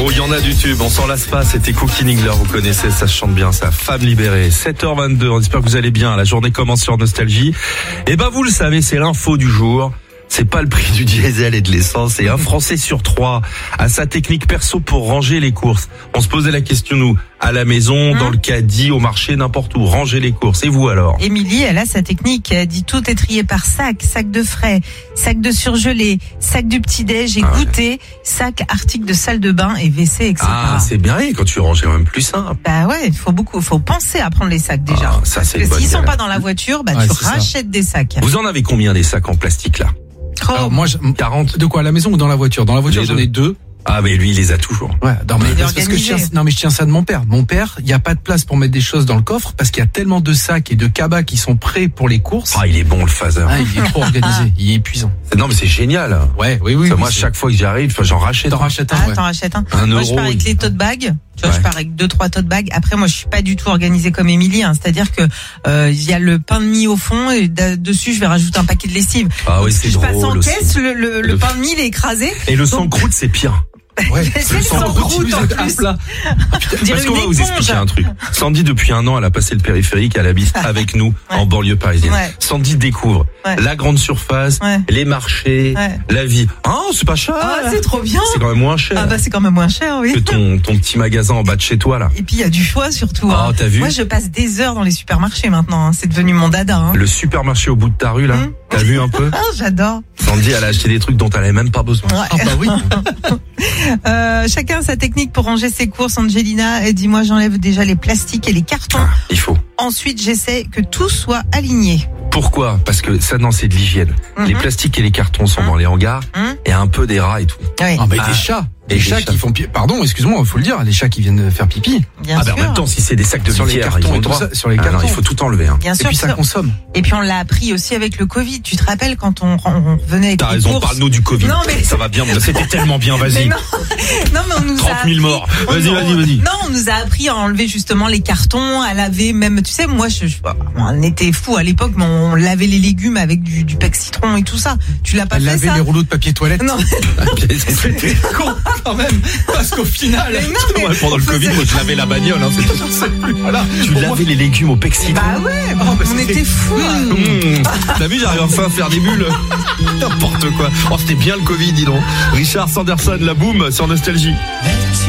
Oh, il y en a du tube, on s'en lasse pas, c'était Cookie Ningler, vous connaissez, ça se chante bien, ça, Femme libérée, 7h22, on espère que vous allez bien, la journée commence sur Nostalgie. Et ben vous le savez, c'est l'info du jour. C'est pas le prix du diesel et de l'essence, et un Français sur 3 a sa technique perso pour ranger les courses. On se posait la question, nous, à la maison, dans le caddie, au marché, n'importe où, ranger les courses. Et vous alors? Émilie, elle a sa technique, elle dit tout est trié par sac de frais, sac de surgelé, sac du petit-déj et goûter, sac article de salle de bain et WC, etc. Ah, c'est bien, quand tu ranges, c'est même plus simple. Bah ouais, faut penser à prendre les sacs déjà. Ah, ça, c'est parce que s'ils sont idée. pas dans la voiture, tu rachètes des sacs. Vous en avez combien des sacs en plastique là? Alors moi, 40. De quoi, à la maison ou dans la voiture? Dans la voiture, j'en ai 2. Ah, mais lui, il les a toujours. Ouais, non, mais parce que organisé. je tiens ça de mon père. Mon père, il y a pas de place pour mettre des choses dans le coffre parce qu'il y a tellement de sacs et de cabas qui sont prêts pour les courses. Ah, il est bon le phaser. Ah, il est trop organisé, il est épuisant. Non, mais c'est génial. Ouais, oui. Moi, chaque fois que j'y arrive, j'en rachète. T'en rachètes un, Ah, ouais. t'en rachètes un. Un Moi, euro, je pars avec les tote bags. Tu vois, je pars avec 2-3 tote bags. Après, moi, je suis pas du tout organisée comme Émilie, hein. C'est-à-dire que, il y a le pain de mie au fond et dessus, je vais rajouter un paquet de lessive. Ah oui, c'est je drôle passe en aussi. caisse, le pain de mie, il est écrasé. Et le sans-croûte, c'est pire. Ouais, C'est le sans-croûte en plus. plat. Parce qu'on va vous expliquer un truc. Sandy, depuis un an, elle a passé le périphérique, elle habite avec nous en banlieue parisienne. Ouais. Sandy découvre la grande surface, les marchés, la vie. Ah, c'est pas cher. Ah, c'est trop bien. C'est quand même moins cher. Ah bah c'est quand même moins cher, oui. Que ton petit magasin en bas de chez toi là. Et puis il y a du choix surtout. Ah, t'as vu? Moi je passe des heures dans les supermarchés maintenant. Hein. C'est devenu mon dada. Hein. Le supermarché au bout de ta rue là. T'as vu un peu? Ah, j'adore. Sandy, elle a acheté des trucs dont elle avait même pas besoin. Ouais. Ah bah oui. Chacun sa technique pour ranger ses courses. Angelina, elle dit moi j'enlève déjà les plastiques et les cartons. Ah, il faut. Ensuite j'essaie que tout soit aligné. Pourquoi? Parce que ça, non, c'est de l'hygiène. Les plastiques et les cartons sont dans les hangars et un peu des rats et tout. Ouais. Ah bah des chats. Des chats qui font pipi. Pardon, excuse-moi, il faut le dire, les chats qui viennent faire pipi. Bien Ah sûr. ben en même temps, si c'est des sacs de Sur les litière, cartons ils ont et le tout droit. ça, sur les Ah non, cartons. il faut tout enlever. Hein. Bien Et sûr. puis ça consomme. Et puis on l'a appris aussi avec le Covid. Tu te rappelles quand on venait avec T'as les raison, courses. parle-nous du Covid. Non, mais ça va bien, c'était tellement bien, Mais vas-y. non, non, mais on nous 30 a 000 appris- morts. on- Vas-y. Non, on nous a appris à enlever justement les cartons, à laver même. Tu sais, moi, on était fous à l'époque, mais on lavait les légumes avec du pec citron et tout ça. Tu l'as pas Elle fait lavait ça? les rouleaux de papier toilette. Non, C'était con quand même. Parce qu'au final. mais non, mais Ouais, pendant le on Covid, faisait- moi je lavais la bagnole, hein, c'est tout. Voilà. Tu lavais les légumes au pec citron. Bah ouais, on était fous. T'as vu, j'arrive enfin à faire des bulles. N'importe quoi. Oh, c'était bien le Covid, dis donc. Richard Sanderson, la boum sur Nostalgie.